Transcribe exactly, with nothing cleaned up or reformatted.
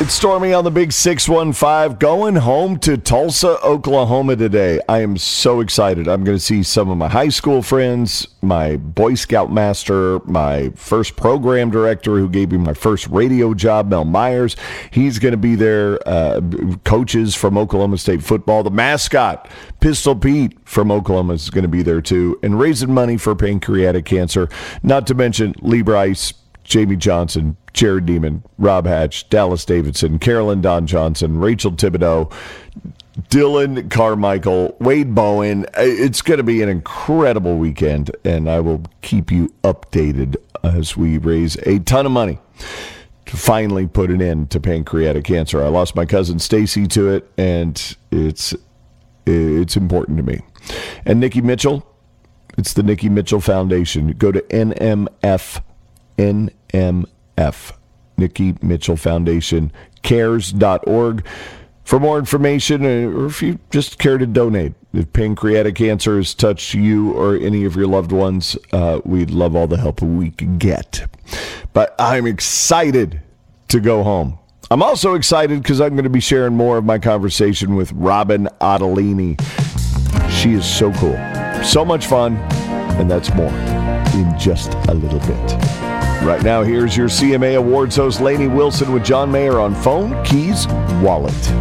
It's Stormy on the Big six one five, going home to Tulsa, Oklahoma today. I am so excited. I'm going to see some of my high school friends, my Boy Scout master, my first program director who gave me my first radio job, Mel Myers. He's going to be there. Uh, coaches from Oklahoma State football. The mascot, Pistol Pete from Oklahoma, is going to be there too. And raising money for pancreatic cancer. Not to mention Lee Bryce, Jamie Johnson, Jared Neiman, Rob Hatch, Dallas Davidson, Carolyn Don Johnson, Rachel Thibodeau, Dylan Carmichael, Wade Bowen. It's going to be an incredible weekend, and I will keep you updated as we raise a ton of money to finally put an end to pancreatic cancer. I lost my cousin Stacy to it, and it's it's important to me. And Nikki Mitchell, it's the Nikki Mitchell Foundation. Go to N M F. N M F, Nikki Mitchell Foundation, cares dot org. For more information, or if you just care to donate, if pancreatic cancer has touched you or any of your loved ones, uh, we'd love all the help we can get. But I'm excited to go home. I'm also excited because I'm going to be sharing more of my conversation with Robin Ottolini. She is so cool. So much fun, and that's more in just a little bit. Right now, here's your C M A Awards host, Lainey Wilson, with John Mayer on phone, keys, wallet.